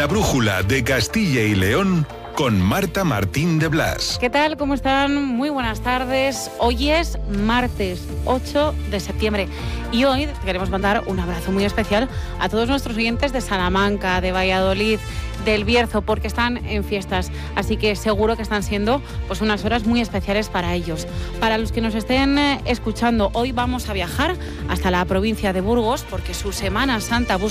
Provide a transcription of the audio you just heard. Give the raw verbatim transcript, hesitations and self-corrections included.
La brújula de Castilla y León con Marta Martín de Blas. ¿Qué tal? ¿Cómo están? Muy buenas tardes. Hoy es martes ocho de septiembre y hoy queremos mandar un abrazo muy especial a todos nuestros oyentes de Salamanca, de Valladolid, del Bierzo, porque están en fiestas, así que seguro que están siendo pues unas horas muy especiales para ellos. Para los que nos estén escuchando, hoy vamos a viajar hasta la provincia de Burgos porque su Semana Santa busca